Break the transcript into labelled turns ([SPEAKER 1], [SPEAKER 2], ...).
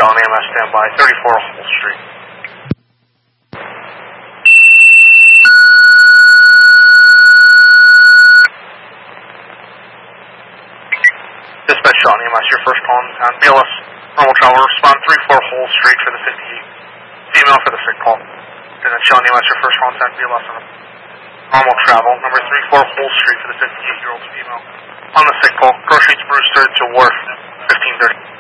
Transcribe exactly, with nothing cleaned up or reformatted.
[SPEAKER 1] Shawnee M S standby, thirty-four Hull Street. Dispatch Shawnee M S, your first call in the town. B L S, normal travel, respond three four Hull Street for the fifty-eight. Female for the sick call. And then Shawnee M S, your first call in town. B L S on the normal travel, number three four Hull Street for the fifty-eight-year-old female. On the sick call, Groceries Brewster to Wharf, fifteen thirty.